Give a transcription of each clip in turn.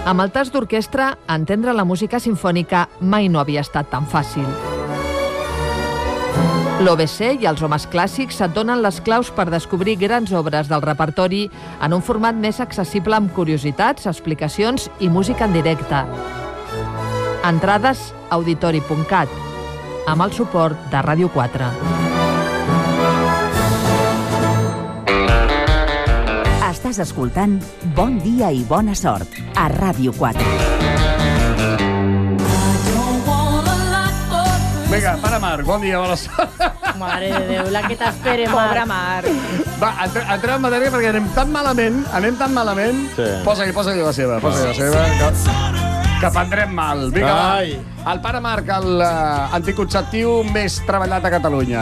Amb el tas d'orquestra, entendre la música simfònica mai no havia estat tan fàcil. L'OBC i els homes clàssics et donen les claus per descobrir grans obres del repertori en un format més accessible amb curiositats, explicacions i música en directe. Entrades auditori.cat, amb el suport de Ràdio 4. Estàs escoltant Bon dia i bona sort a Ràdio 4. Vinga, para Marc, bon dia, bona sort. Mare de Déu, la que t'espere, Pobre Marc. Va, entrem en matèria perquè anem tan malament. Sí. Posa-li la seva, que prendrem mal. Vinga, va. El pare Marc, l'anticonceptiu més treballat a Catalunya.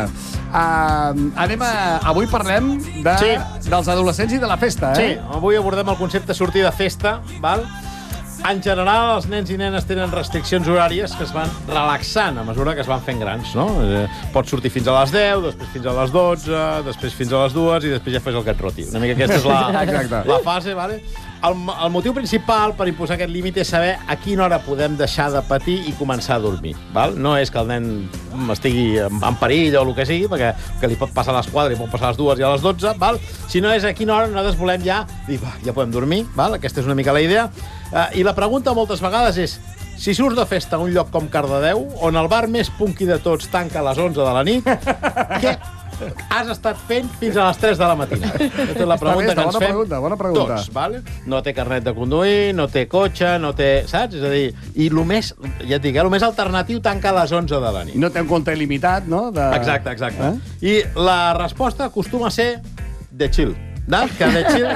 Avui parlem dels adolescents i de la festa, Sí, avui abordem el concepte sortir de festa, val? En general, els nens i nenes tenen restriccions horàries que es van relaxant a mesura que es van fent grans, no? Pots sortir fins a les 10, després fins a les 12, després fins a les 2 i després ja fas el que et roti. Una mica aquesta és la fase, vale? El motiu principal per imposar aquest límit és saber a quina hora podem deixar de patir i començar a dormir. Val? No és que el nen estigui en perill o el que sigui, perquè li pot passar a les 4 i pot passar a les 2 i a les 12, val? Sinó és a quina hora nosaltres volem ja dir, ja podem dormir, val? Aquesta és una mica la idea. I la pregunta moltes vegades és, si surts de festa a un lloc com Cardedeu, on el bar més punky de tots tanca a les 11 de la nit, què has estat fent fins a les 3 de la matinada? Aquesta és la pregunta que ens fem tots, vale? No té carnet de conduir, no té cotxe, no té... Saps? És a dir, i el més, ja et dic, el més alternatiu tanca a les 11 de la nit. I no té un compte il·limitat, no? Exacte. I la resposta acostuma a ser de chill. Que de chill,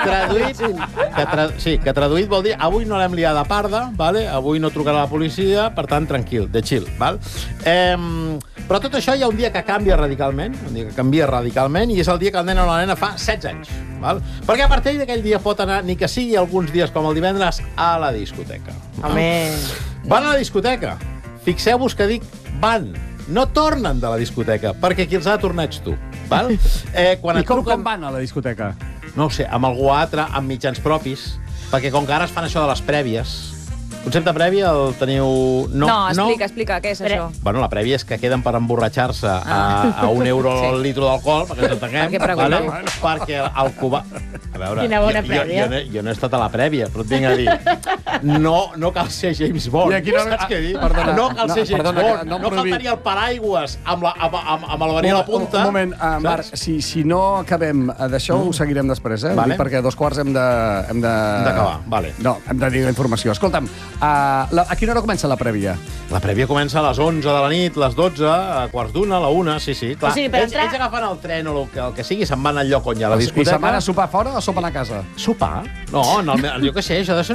traduït vol dir avui no l'hem liada parda, vale? Avui no trucarà la policia, per tant, tranquil, de chill. Val? Però tot això hi ha un dia que canvia radicalment, i és el dia que el nen o la nena fa 16 anys. Val? Perquè a partir d'aquell dia pot anar, ni que sigui alguns dies com el divendres, a la discoteca. Van a la discoteca. Fixeu-vos que dic van. No tornen de la discoteca, perquè qui els ha de tornar ets tu. Val? I com van a la discoteca? No ho sé, amb algú altre, amb mitjans propis, perquè com que ara es fan això de les prèvies... Concepte prèvia el teniu... No, explica, què és això? Bueno, la prèvia és que queden per emborratxar-se a €1 el litro d'alcohol, perquè ens entenguem, vale? Perquè el cubà... A veure, quina bona prèvia. Jo no he estat a la prèvia, però et vinc a dir... No cal ser James Bond, saps què dir? No cal ser James Bond, no cal tenir el paraigües amb el verí a la punta. Un moment, Marc, si no acabem d'això, ho seguirem després, perquè a 2:15 hem d'acabar, vale. No, hem de dir la informació. Escolta'm, a quina hora comença la prèvia? La prèvia comença a les 11 de la nit, les 12, a 1:15, a la 1, sí, clar. Ells agafen el tren o el que sigui, se'n van al lloc on hi ha la discoteca. I se'n van a sopar fora o sopen a casa? Sopar? No, jo què sé, això